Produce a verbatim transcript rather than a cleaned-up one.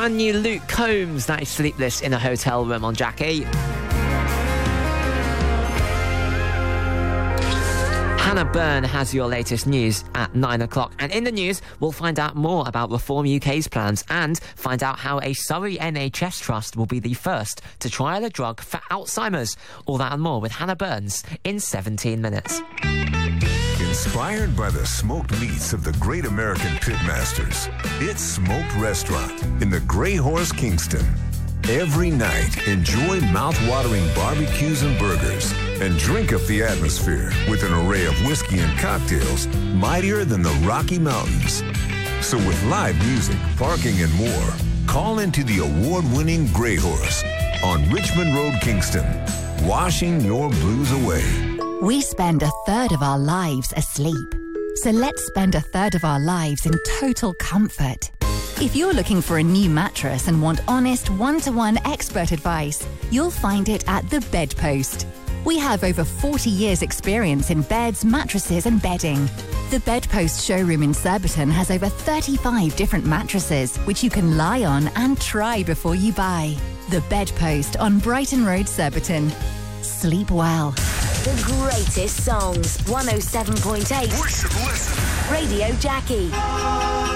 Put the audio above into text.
brand new Luke Combs, that is Sleepless in a Hotel Room on Jackie. Hannah Byrne has your latest news at nine o'clock. And in the news, we'll find out more about Reform U K's plans and find out how a Surrey N H S trust will be the first to trial a drug for Alzheimer's. All that and more with Hannah Burns in seventeen minutes. Inspired by the smoked meats of the great American pitmasters, it's Smoked Restaurant in the Grey Horse, Kingston. Every night, enjoy mouth-watering barbecues and burgers and drink up the atmosphere with an array of whiskey and cocktails mightier than the Rocky Mountains. So with live music, parking, and more, call into the award-winning Grey Horse on Richmond Road, Kingston, washing your blues away. We spend a third of our lives asleep. So let's spend a third of our lives in total comfort. If you're looking for a new mattress and want honest, one-to-one expert advice, you'll find it at The Bedpost. We have over forty years experience in beds, mattresses and bedding. The Bedpost showroom in Surbiton has over thirty-five different mattresses, which you can lie on and try before you buy. The Bedpost on Brighton Road, Surbiton. Sleep well. The greatest songs. one oh seven point eight. We should listen. Radio Jackie.